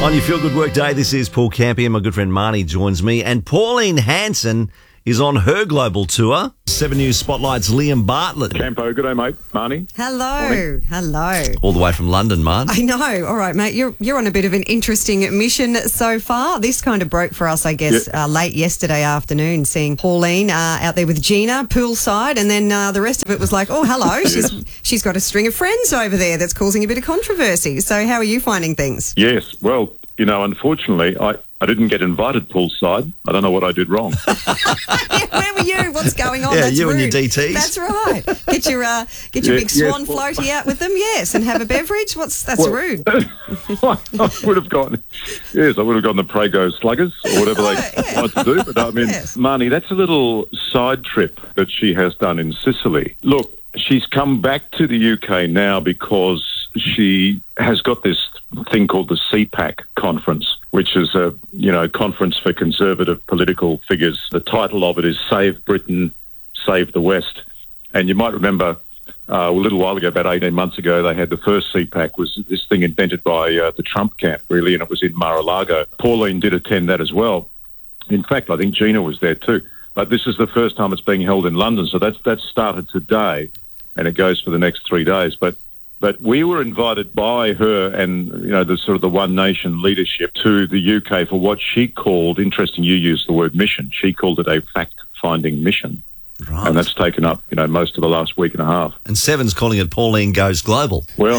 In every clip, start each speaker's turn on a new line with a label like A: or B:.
A: On your Feel Good Work Day, this is Paul Campion. My good friend Marnie joins me, and Pauline Hanson is on her global tour. 7 News Spotlight's Liam Bartlett.
B: Campo, good day, mate. Marnie.
C: Hello.
B: Morning.
C: Hello.
A: All the way from London, Marn.
C: I know. All right, mate. You're on a bit of an interesting mission so far. This kind of broke for us, I guess, late yesterday afternoon, seeing Pauline out there with Gina poolside, and then the rest of it was like, oh, hello. She's got a string of friends over there that's causing a bit of controversy. So how are you finding things?
B: Yes, well, you know, unfortunately, I didn't get invited poolside. I don't know what I did wrong.
C: Where were you? What's going on?
A: Yeah,
C: That's
A: you
C: rude.
A: and your DTs.
C: That's right. Get your big swan floaty out with them, yes, and have a beverage. That's rude.
B: I would have gone. Yes, I would have gone the Prego Sluggers or whatever they like to do. But I mean, Marnie, that's a little side trip that she has done in Sicily. Look, she's come back to the UK now because she has got this thing called the CPAC conference, which is a conference for conservative political figures. The title of it is Save Britain, Save the West. And you might remember a little while ago, about 18 months ago, they had the first CPAC, was this thing invented by the Trump camp, really, and it was in Mar-a-Lago. Pauline did attend that as well. In fact, I think Gina was there too. But this is the first time it's being held in London, so that's started today, and it goes for the next 3 days. But we were invited by her and, the sort of the One Nation leadership to the UK for what she called, interesting you used the word mission, she called it a fact-finding mission.
A: Right.
B: And that's taken up, most of the last week and a half.
A: And Seven's calling it Pauline Goes Global.
B: Well,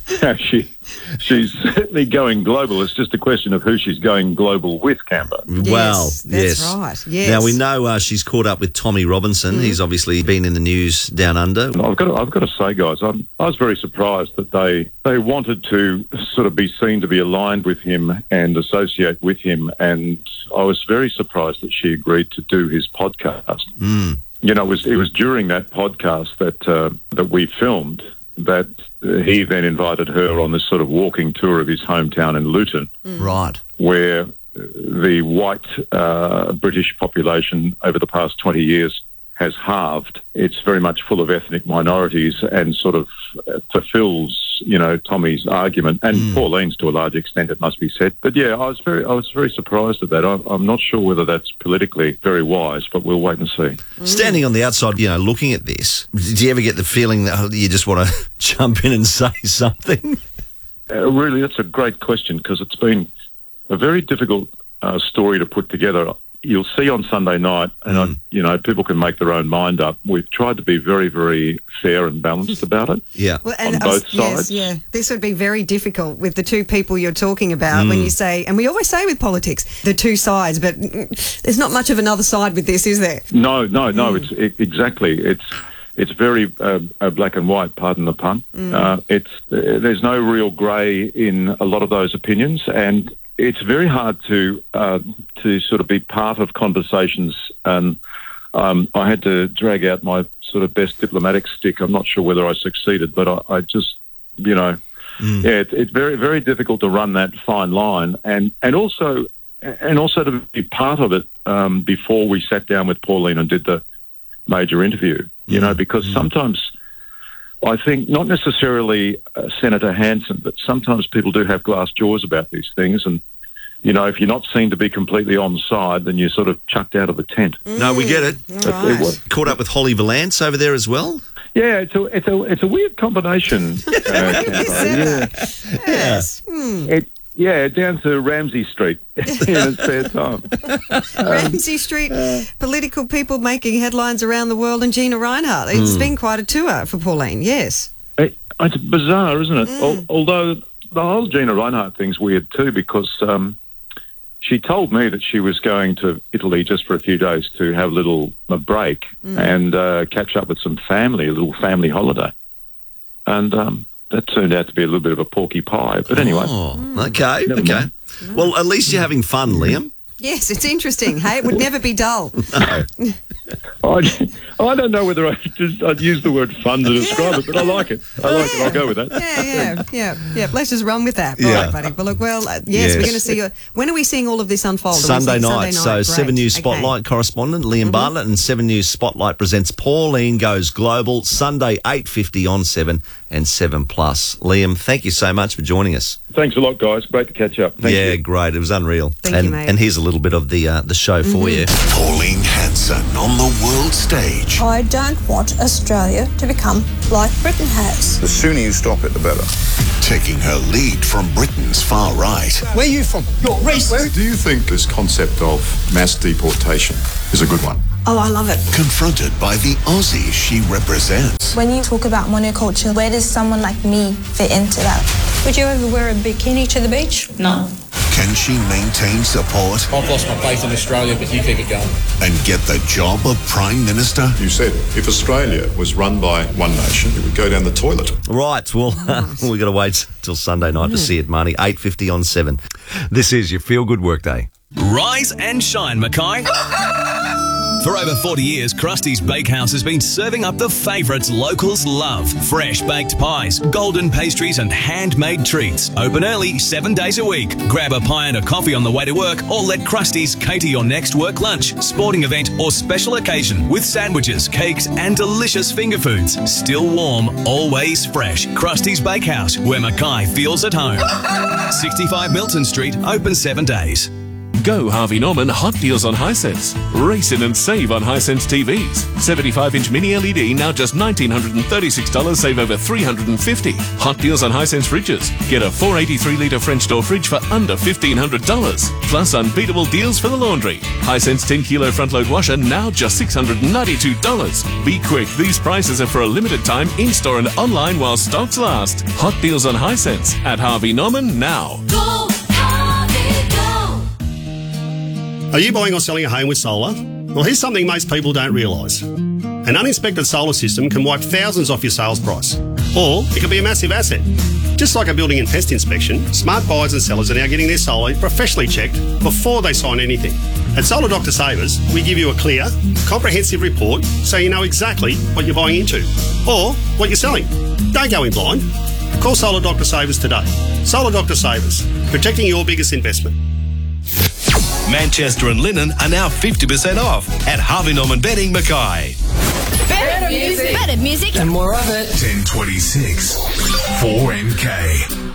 B: she's certainly going global. It's just a question of who she's going global with, Camber.
C: Yes, that's right. Yes.
A: Now, we know she's caught up with Tommy Robinson. Mm-hmm. He's obviously been in the news down under.
B: I've got to say, guys, I was very surprised that they wanted to sort of be seen to be aligned with him and associate with him, and I was very surprised that she agreed to do his podcast.
A: Mm.
B: It was during that podcast that we filmed that he then invited her on this sort of walking tour of his hometown in Luton.
A: Mm. Right.
B: Where the white British population over the past 20 years has halved. It's very much full of ethnic minorities and sort of fulfills, Tommy's argument, and Pauline's to a large extent, it must be said. But yeah, I was very surprised at that. I'm not sure whether that's politically very wise, but we'll wait and see.
A: Standing on the outside, looking at this, do you ever get the feeling that you just want to jump in and say something?
B: Really, that's a great question, because it's been a very difficult story to put together. You'll see on Sunday night, and people can make their own mind up. We've tried to be very, very fair and balanced about it.
A: Yeah,
B: on both sides.
C: Yes, this would be very difficult with the two people you're talking about when you say, and we always say with politics, the two sides, but there's not much of another side with this, is there?
B: No. It's exactly. It's very black and white. Pardon the pun. There's no real grey in a lot of those opinions, and it's very hard to sort of be part of conversations. And I had to drag out my sort of best diplomatic stick. I'm not sure whether I succeeded, but I just, it's very, very difficult to run that fine line, and also to be part of it before we sat down with Pauline and did the major interview. Because sometimes I think not necessarily Senator Hanson, but sometimes people do have glass jaws about these things, and if you're not seen to be completely on side, then you're sort of chucked out of the tent.
A: No, we get it.
C: Right.
A: Caught up with Holly Valance over there as well.
B: Yeah, it's a weird combination.
C: Yes.
B: Down to Ramsay Street in his spare time.
C: Ramsay Street, political people making headlines around the world, and Gina Rinehart. It's been quite a tour for Pauline, yes.
B: It's bizarre, isn't it? Although the whole Gina Rinehart thing's weird too, because she told me that she was going to Italy just for a few days to have a break and catch up with some family, a little family holiday. And that turned out to be a little bit of a porky pie. But anyway.
A: Okay. Well, at least you're having fun, Liam.
C: Yes, it's interesting. Hey, it would never be dull.
B: No. I don't know whether I'd use the word fun to describe it, but I like it. I like it. I'll go with that.
C: Yeah. Let's just run with that.
A: Yeah.
C: Right, buddy. Well, yes, we're going to see. When are we seeing all of this unfold?
A: Sunday night. So
C: Great.
A: 7 News Spotlight correspondent Liam Bartlett and 7 News Spotlight presents Pauline Goes Global, Sunday 8:50 on 7 and 7+. Liam, thank you so much for joining us.
B: Thanks a lot, guys. Great to catch up. Thank you.
A: Great. It was unreal.
C: Thank you, mate.
A: And here's a little bit of the show for you.
D: Pauline Hanson on the world stage.
E: I don't want Australia to become like Britain has.
F: The sooner you stop it, the better.
D: Taking her lead from Britain's far right.
G: Where are you from? You're racist.
F: Do you think this concept of mass deportation is a good one?
E: Oh, I love it.
D: Confronted by the Aussie she represents.
E: When you talk about monoculture, where does someone like me fit into that? Would you ever wear a bikini to the beach? No.
D: Can she maintain support
G: I've lost my faith in Australia, but you keep it going.
D: and get the job of Prime Minister?
F: You said if Australia was run by one nation, it would go down the toilet.
A: Right. Well, we've got to wait till Sunday night to see it, Marnie. 8:50 on 7. This is your Feel Good Workday.
H: Rise and shine, Mackay. For over 40 years, Krusty's Bakehouse has been serving up the favourites locals love. Fresh baked pies, golden pastries and handmade treats. Open early, 7 days a week. Grab a pie and a coffee on the way to work or let Krusty's cater your next work lunch, sporting event or special occasion with sandwiches, cakes and delicious finger foods. Still warm, always fresh. Krusty's Bakehouse, where Mackay feels at home. 65 Milton Street, open 7 days.
I: Go Harvey Norman Hot Deals on Hisense. Race in and save on Hisense TVs. 75-inch mini LED now just $1,936, save over $350. Hot Deals on Hisense fridges. Get a 483-litre French door fridge for under $1,500. Plus unbeatable deals for the laundry. Hisense 10-kilo front-load washer now just $692. Be quick, these prices are for a limited time in-store and online while stocks last. Hot Deals on Hisense at Harvey Norman now.
J: Go, Harvey, go!
K: Are you buying or selling a home with solar? Well, here's something most people don't realise. An uninspected solar system can wipe thousands off your sales price. Or it can be a massive asset. Just like a building and pest inspection, smart buyers and sellers are now getting their solar professionally checked before they sign anything. At Solar Doctor Savers, we give you a clear, comprehensive report so you know exactly what you're buying into or what you're selling. Don't go in blind. Call Solar Doctor Savers today. Solar Doctor Savers, protecting your biggest investment.
H: Manchester and linen are now 50% off at Harvey Norman Bedding, Mackay.
J: Better music.
E: Better music.
J: And more of it.
D: 1026 4MK.